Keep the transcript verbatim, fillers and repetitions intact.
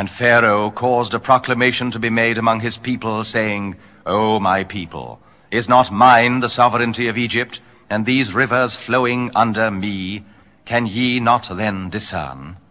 And Pharaoh caused a proclamation to be made among his people, saying, O my people, is not mine the sovereignty of Egypt, and these rivers flowing under me? Can ye not then discern?